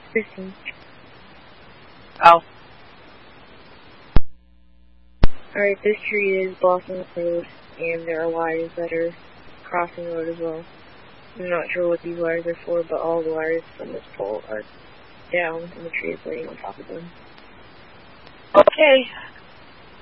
15. Oh. Alright, this tree is blocking the road, and there are wires that are crossing the road as well. I'm not sure what these wires are for, but all the wires from this pole are down, and the tree is laying on top of them. Okay.